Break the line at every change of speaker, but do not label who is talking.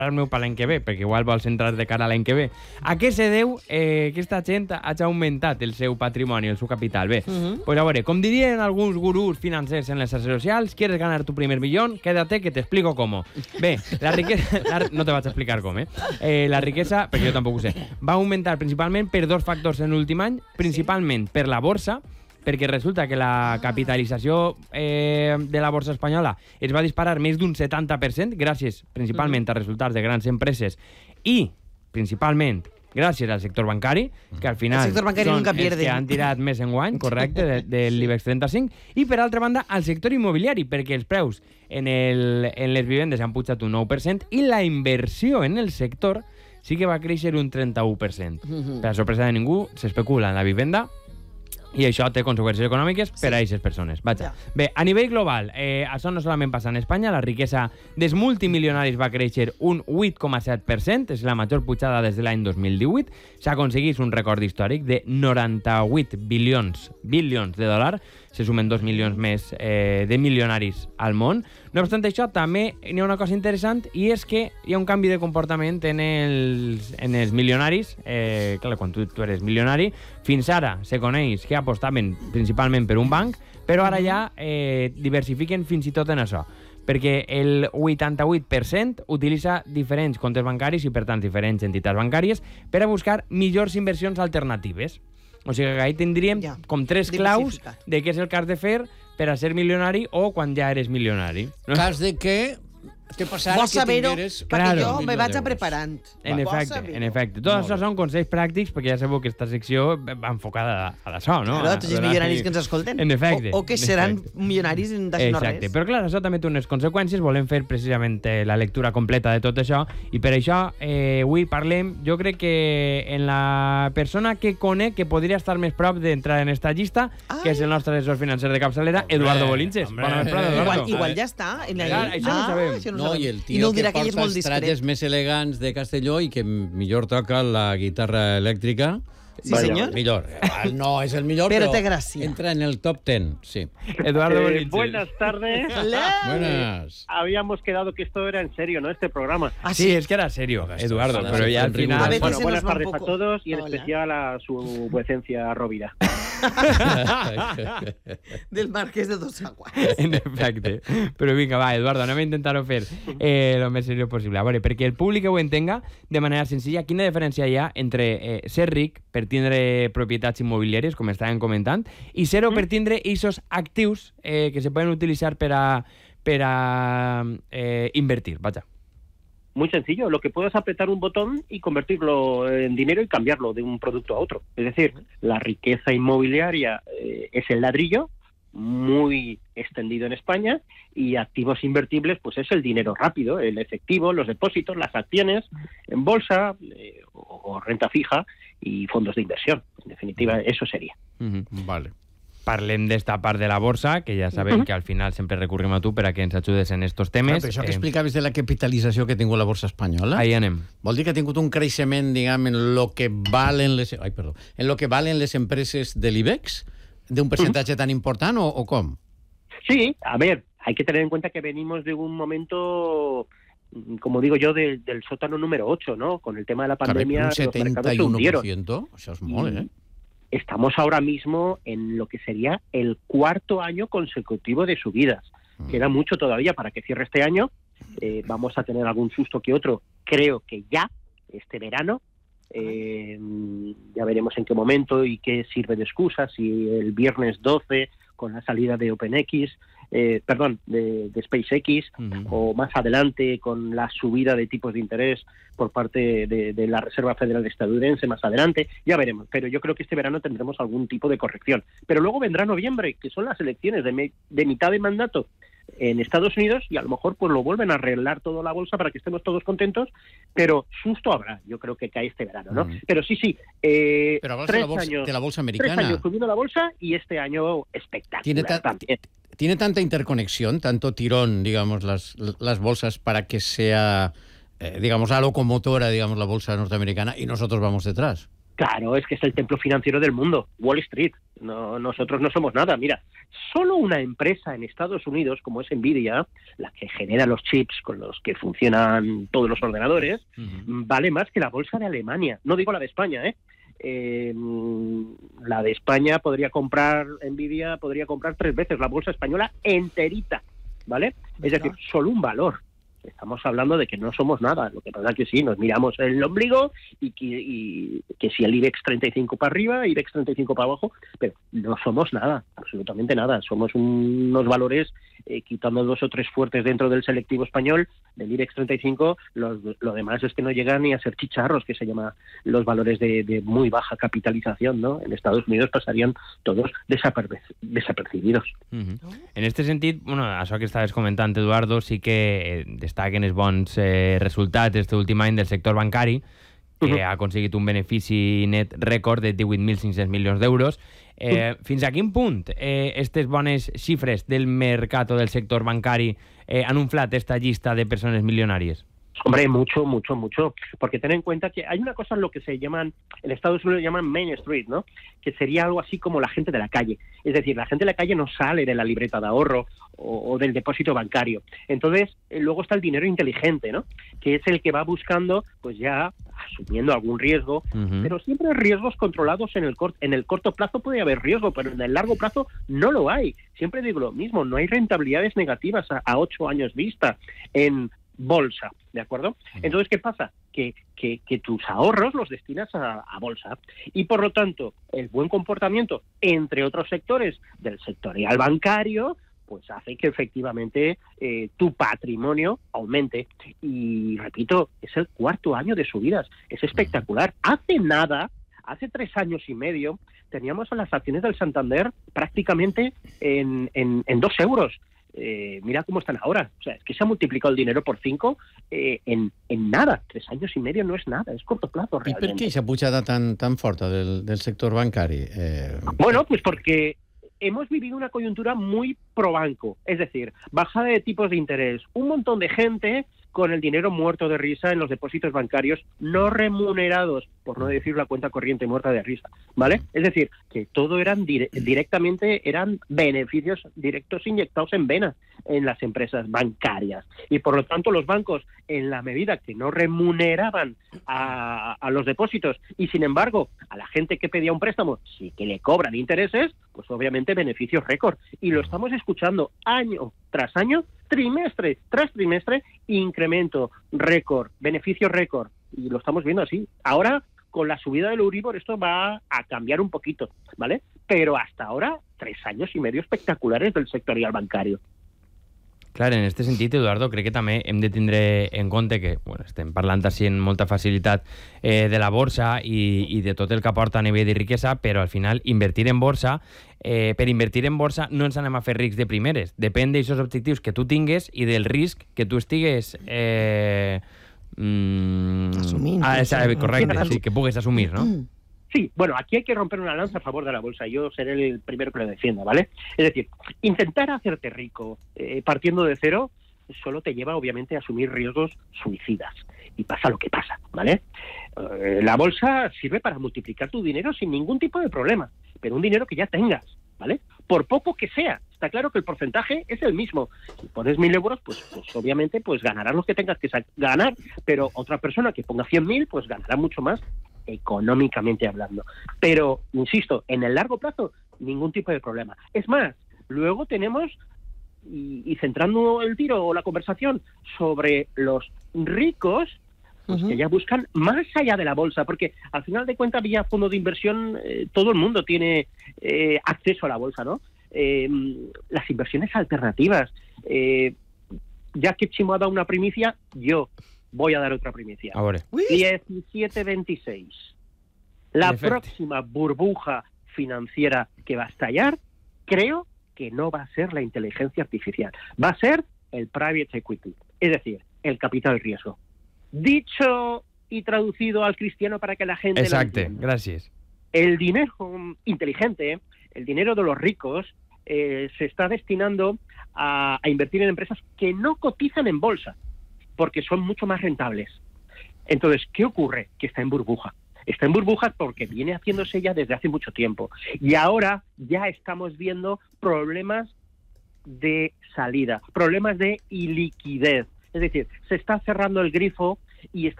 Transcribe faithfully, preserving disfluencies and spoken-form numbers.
meu per l'any que ve, perquè igual vols entrar de cara a l'any que ve. A què se deu eh, aquesta gent hagi augmentat el seu patrimoni, el seu capital? Bé, uh-huh. pues a veure, com dirien alguns gurús financers en les xarxes socials, ¿quieres ganar tu primer millón? Quédate que te explico cómo. Bé, la riquesa... La, no te vaig a explicar com, eh? eh? La riquesa, perquè jo tampoc ho sé, va augmentar principalment per dos factors en l'últim any, principalment per la borsa, perquè resulta que la capitalització eh, de la borsa espanyola es va disparar més d'un setanta per cent, gràcies principalment a resultats de grans empreses i, principalment, gràcies al sector bancari, que al final són els que han tirat més enguany, correcte, de, del l'IBEX trenta-cinc, i per altra banda al sector immobiliari, perquè els preus en, el, en les vivendes han pujat un nou per cent i la inversió en el sector sí que va créixer un trenta-u per cent. Per a sorpresa de ningú, s'especula en la vivenda i això té conseqüències econòmiques per sí. a aquestes persones. Vaja. Ja. Bé, a nivell global, eh, això no solament passa en Espanya, la riquesa dels multimilionaris va créixer un vuit coma set per cent, és la major pujada des de l'any dos mil divuit, s'aconseguís un rècord històric de noranta-vuit bilions, bilions de dòlars, se sumen dos milions més eh, de milionaris al món. No obstant això, també hi ha una cosa interessant, i és que hi ha un canvi de comportament en els, en els milionaris. Eh, clar, quan tu, tu eres milionari, fins ara se coneix que apostaven principalment per un banc, però ara ja eh, diversifiquen fins i tot en això, perquè el vuitanta-vuit per cent utilitza diferents comptes bancaris i, per tant, diferents entitats bancàries per a buscar millors inversions alternatives. O sigui que ahí tindríem ja, com tres claus de què és el cas de fer per a ser milionari o quan ja eres milionari.
No? Cas de que te passarà
Vos
que tingueres...
Perquè claro, jo me vaig a preparant.
En efecte, en efecte. Tot això són consells pràctics, perquè ja sabeu que aquesta secció va enfocada a, a l'això, no?
Claro, tots els milionaris que ens escolten.
En efecte.
O, o que seran milionaris en d'això no res.
Exacte. Però clar, això també té unes conseqüències. Volem fer precisament la lectura completa de tot això, i per això eh, avui parlem, jo crec que en la persona que conec que podria estar més prop d'entrar en esta llista, Ai. que és el nostre assessor financer de capçalera, hombre, Eduardo Bolinches. Bona vesprada, Eduardo.
Igual, igual ja està. En la...
Clar, això no ho sabem.
Això no
No, i el tio no que porta que els trajes més elegants de Castelló i que millor toca la guitarra elèctrica.
Sí,
bueno,
señor.
Millor. No és el millor,
pero,
però
te gracia.
entra en el top ten, sí.
Eduardo
eh, buenas tardes.
Buenas.
Habíamos quedado que esto era en serio, ¿no? Este programa.
Ah, sí, es que era serio, Eduardo, pero ya al final...
Bueno, buenas tardes a todos y en Hola. especial a su vuecencia Rovira.
Del Marqués de Dos Aguas.
En efecte. Però vinga, va, Eduardo, anem a intentar-ho fer eh, el més seriós possible. A veure, perquè el públic ho entenga de manera senzilla, quina diferència hi ha entre eh, ser ric per tindre propietats immobiliàries, com estàvem comentant, i ser-ho per tindre aquests actius eh, que se poden utilitzar per a, per a eh, invertir. Vaja.
Muy sencillo, lo que puedes apretar un botón y convertirlo en dinero y cambiarlo de un producto a otro. Es decir, la riqueza inmobiliaria eh, es el ladrillo, muy extendido en España, y activos invertibles pues es el dinero rápido, el efectivo, los depósitos, las acciones en bolsa eh, o, o renta fija y fondos de inversión. En definitiva, eso sería.
Uh-huh. Vale. Parlem d'esta part de la borsa, que ja sabem uh-huh. que al final sempre recurrim a tu per a que ens ajudes en estos temes.
Clar, però això que explicaves de la capitalització que ha tingut la borsa espanyola...
Ahí anem.
Vol dir que ha tingut un creixement, diguem, en lo que valen les... Ai, perdó. En lo que valen les empreses de l'IBEX? ¿De un porcentaje uh-huh. tan important o, o com?
Sí, a ver, hay que tener en cuenta que venimos de un momento... como digo yo, de, del sótano número ocho, ¿no? Con el tema de la pandemia,
un setenta y uno por ciento, eso es molt, ¿eh?
Estamos ahora mismo en lo que sería el cuarto año consecutivo de subidas. Mm. Queda mucho todavía para que cierre este año. Eh, vamos a tener algún susto que otro, creo que ya, este verano. Eh, ya veremos en qué momento y qué sirve de excusa, si el viernes doce con la salida de OpenX, eh, perdón, de, de SpaceX, uh-huh. o más adelante con la subida de tipos de interés por parte de, de la Reserva Federal estadounidense, más adelante, ya veremos. Pero yo creo que este verano tendremos algún tipo de corrección. Pero luego vendrá noviembre, que son las elecciones de, me, de mitad de mandato en Estados Unidos, y a lo mejor pues lo vuelven a arreglar toda la bolsa para que estemos todos contentos, pero susto habrá, yo creo que cae este verano, ¿no? Mm. Pero sí, sí, eh,
pero hablas
tres
de la bolsa,
años,
de la bolsa americana.
Tres años subiendo la bolsa y este año espectacular
¿Tiene ta-
también.
¿Tiene tanta interconexión, tanto tirón, digamos, las, las bolsas para que sea, eh, digamos, la locomotora, digamos, la bolsa norteamericana y nosotros vamos detrás?
Claro, es que es el templo financiero del mundo, Wall Street. No, nosotros no somos nada. Mira, solo una empresa en Estados Unidos, como es Nvidia, la que genera los chips con los que funcionan todos los ordenadores, uh-huh. vale más que la bolsa de Alemania. No digo la de España, ¿eh? Eh, la de España podría comprar, Nvidia podría comprar tres veces la bolsa española enterita, ¿vale? Es decir, solo un valor. Estamos hablando de que no somos nada. Lo que pasa es que sí, nos miramos el ombligo y que, y que si el IBEX treinta y cinco para arriba, IBEX treinta y cinco para abajo, pero no somos nada, absolutamente nada. Somos unos valores, eh, quitando dos o tres fuertes dentro del selectivo español, del IBEX treinta y cinco, los, lo demás es que no llegan ni a ser chicharros, que se llama los valores de, de muy baja capitalización, ¿no? En Estados Unidos pasarían todos desaperce- desapercibidos.
Uh-huh. En este sentit, bueno, això que estaves comentant, Eduardo, sí que destaquen els bons eh, resultats este últim any del sector bancari, que uh-huh. ha aconseguit un benefici net rècord de divuit mil cinc-cents milions d'euros. Eh, uh-huh. Fins a quin punt eh, aquestes bones xifres del mercat o del sector bancari eh, han inflat esta llista de persones milionàries?
Hombre, mucho, mucho, mucho, porque ten en cuenta que hay una cosa en lo que se llaman, en Estados Unidos llaman Main Street, ¿no? Que sería algo así como la gente de la calle. Es decir, la gente de la calle no sale de la libreta de ahorro o, o del depósito bancario. Entonces, eh, luego está el dinero inteligente, ¿no? Que es el que va buscando, pues ya asumiendo algún riesgo, uh-huh. pero siempre riesgos controlados en el, cort- en el corto plazo puede haber riesgo, pero en el largo plazo no lo hay. Siempre digo lo mismo, no hay rentabilidades negativas a, a ocho años vista en bolsa, ¿de acuerdo? Entonces, ¿qué pasa? Que, que, que tus ahorros los destinas a, a bolsa y, por lo tanto, el buen comportamiento, entre otros sectores del sectorial bancario, pues hace que efectivamente eh, tu patrimonio aumente. Y, repito, es el cuarto año de subidas. Es espectacular. Hace nada, hace tres años y medio, teníamos a las acciones del Santander prácticamente en, en, en dos euros. Eh, mira cómo están ahora. O sea, es que se ha multiplicado el dinero por cinco eh, en, en nada. Tres años y medio no es nada, es corto plazo realmente.
¿Y por qué esa pujada tan, tan fuerte del, del sector bancario? Eh...
Bueno, pues porque hemos vivido una coyuntura muy pro banco, es decir, bajada de tipos de interés, un montón de gente con el dinero muerto de risa en los depósitos bancarios no remunerados, por no decir la cuenta corriente muerta de risa, ¿vale? Es decir, que todo eran dire- directamente, eran beneficios directos inyectados en vena en las empresas bancarias. Y por lo tanto los bancos, en la medida que no remuneraban a, a los depósitos y sin embargo a la gente que pedía un préstamo sí que le cobran intereses, pues obviamente beneficios récord. Y lo estamos escuchando año tras año, trimestre tras trimestre, incremento récord, beneficio récord, y lo estamos viendo así. Ahora, con la subida del Euribor, esto va a cambiar un poquito, ¿vale? Pero hasta ahora, tres años y medio espectaculares del sectorial bancario.
Clar, en aquest sentit, Eduardo, crec que també hem de tindre en compte que bueno, estem parlant així en molta facilitat eh, de la borsa i, i de tot el que aporta a nivell de riquesa, però al final invertir en borsa, eh, per invertir en borsa no ens anem a fer rics de primeres. Depèn d'aixòs objectius que tu tingues i del risc que tu estigues... Eh, mm,
Assumint.
Ah, correcte, sí, que pugues assumir, no?
Sí, bueno, aquí hay que romper una lanza a favor de la bolsa. Yo seré el primero que lo defienda, ¿vale? Es decir, intentar hacerte rico eh, partiendo de cero solo te lleva, obviamente, a asumir riesgos suicidas. Y pasa lo que pasa, ¿vale? Eh, la bolsa sirve para multiplicar tu dinero sin ningún tipo de problema, pero un dinero que ya tengas, ¿vale? Por poco que sea. Está claro que el porcentaje es el mismo. Si pones mil euros, pues, pues obviamente pues ganarás los que tengas que ganar, pero otra persona que ponga cien mil, pues ganará mucho más económicamente hablando. Pero, insisto, en el largo plazo, ningún tipo de problema. Es más, luego tenemos, y, y centrando el tiro o la conversación sobre los ricos, pues uh-huh. que ya buscan más allá de la bolsa, porque al final de cuentas, vía fondo de inversión, eh, todo el mundo tiene eh, acceso a la bolsa, ¿no? Eh, las inversiones alternativas. Eh, ya que Chimo ha dado una primicia, yo voy a dar otra primicia.
Ahora.
diecisiete veintiséis. La próxima burbuja financiera que va a estallar, creo que no va a ser la inteligencia artificial. Va a ser el private equity, es decir, el capital riesgo. Dicho y traducido al cristiano para que la gente...
Exacto, gracias.
El dinero inteligente, el dinero de los ricos, eh, se está destinando a, a invertir en empresas que no cotizan en bolsa, porque son mucho más rentables. Entonces, ¿qué ocurre? Que está en burbuja. Está en burbujas porque viene haciéndose ya desde hace mucho tiempo. Y ahora ya estamos viendo problemas de salida, problemas de iliquidez. Es decir, se está cerrando el grifo y está